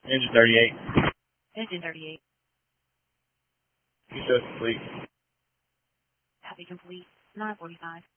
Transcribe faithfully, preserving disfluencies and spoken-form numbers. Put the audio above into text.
Engine thirty-eight. Engine thirty-eight. You show complete. Copy complete. nine forty-five.